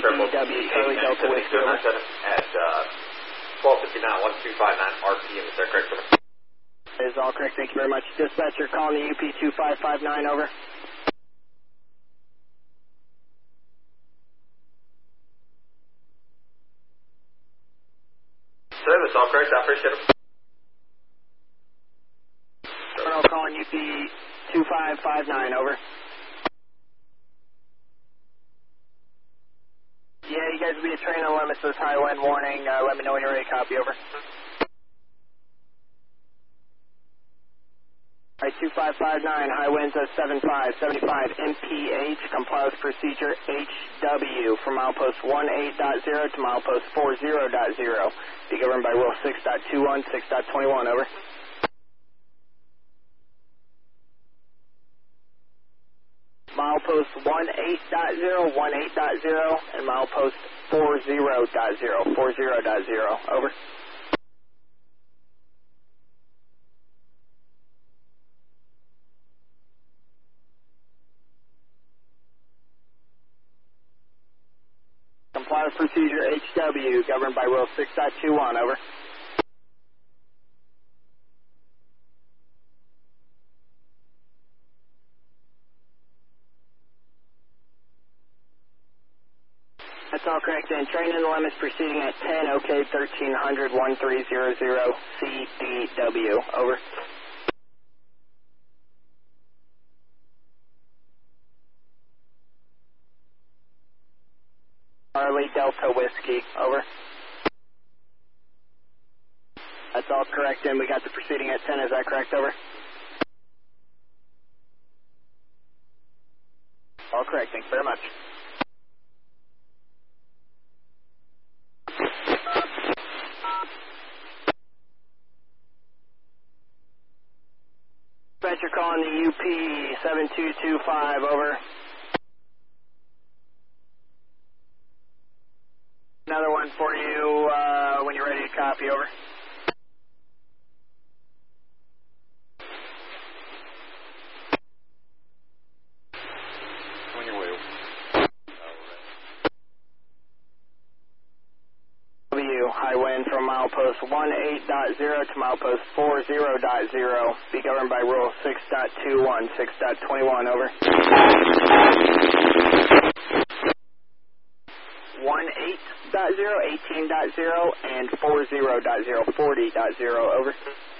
CDW, Charlie Delta Whiskey, over. At 1259, 1259 RPM, is that correct, sir? That is all correct, thank you very much. Dispatcher calling the UP2559, over. Sir, that's all correct, I appreciate it. Colonel calling UP2559, over. Yeah, you guys will be a train on limits with high wind warning. Let me know when you're ready. Copy, over. Alright, 2559, high winds of 75, 75 MPH, comply with procedure HW from milepost 18.0 to milepost 40.0. Be governed by rule 6.21, 6.21, over. Milepost 18.0, 18.0, and milepost 40.0, 40.0, over. Comply with procedure HW, governed by rule 6.21, over. That's all correct, and train in the limits proceeding at 10, OK, 1300, 1300, CDW, over. Charlie Delta Whiskey, over. That's all correct, and we got the proceeding at 10, is that correct, over? All correct, thanks very much. Dispatcher calling the UP7225, over. Another one for you when you're ready to copy, over. On your way over. High wind from milepost 18.0 to milepost 40.0. Be governed by rule 6.21, 6.21, over. 18.0, 18.0, and 40.0, 40.0, over.